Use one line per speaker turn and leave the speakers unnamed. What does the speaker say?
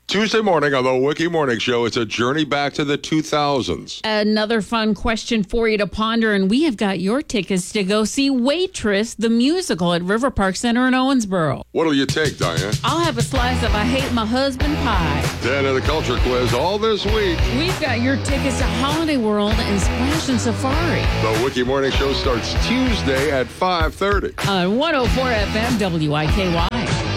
Tuesday morning on the Wiki Morning Show, it's a journey back to the 2000s.
Another fun question for you to ponder, and we have got your tickets to go see Waitress, the musical at River Park Center in Owensboro.
What'll you take, Diane?
I'll have a slice of I Hate My Husband pie.
Dan of the Culture Quiz all this week.
We've got your tickets to Holiday World and Splash and Safari.
The Wiki Morning Show starts Tuesday at 5:30.
On 104 FM WIKY.